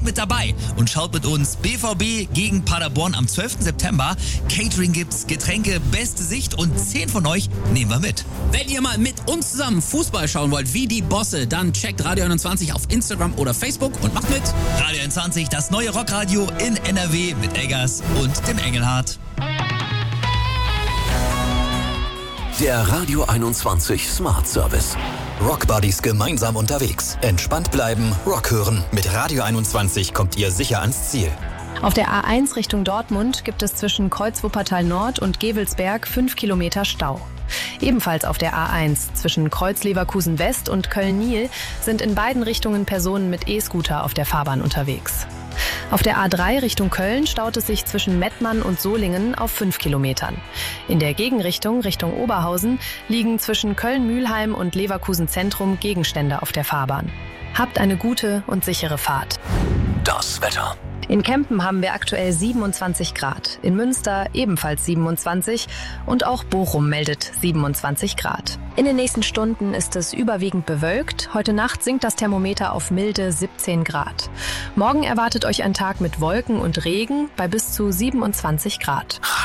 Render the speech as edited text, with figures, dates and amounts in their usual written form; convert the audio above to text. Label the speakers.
Speaker 1: Seid mit dabei und schaut mit uns BVB gegen Paderborn am 12. September. Catering gibt's, Getränke, beste Sicht und 10 von euch nehmen wir mit.
Speaker 2: Wenn ihr mal mit uns zusammen Fußball schauen wollt, wie die Bosse, dann checkt Radio 21 auf Instagram oder Facebook und macht mit.
Speaker 1: Radio 21, das neue Rockradio in NRW mit Eggers und dem Engelhardt.
Speaker 3: Der Radio 21 Smart Service. Rockbuddies gemeinsam unterwegs. Entspannt bleiben, Rock hören. Mit Radio 21 kommt ihr sicher ans Ziel.
Speaker 4: Auf der A1 Richtung Dortmund gibt es zwischen Kreuz-Wuppertal Nord und Gevelsberg 5 Kilometer Stau. Ebenfalls auf der A1 zwischen Kreuz-Leverkusen West und Köln-Niel sind in beiden Richtungen Personen mit E-Scooter auf der Fahrbahn unterwegs. Auf der A3 Richtung Köln staut es sich zwischen Mettmann und Solingen auf 5 Kilometern. In der Gegenrichtung Richtung Oberhausen liegen zwischen Köln-Mühlheim und Leverkusen Zentrum Gegenstände auf der Fahrbahn. Habt eine gute und sichere Fahrt.
Speaker 3: Das Wetter.
Speaker 4: In Kempen haben wir aktuell 27 Grad, in Münster ebenfalls 27 und auch Bochum meldet 27 Grad. In den nächsten Stunden ist es überwiegend bewölkt. Heute Nacht sinkt das Thermometer auf milde 17 Grad. Morgen erwartet euch ein Tag mit Wolken und Regen bei bis zu 27 Grad.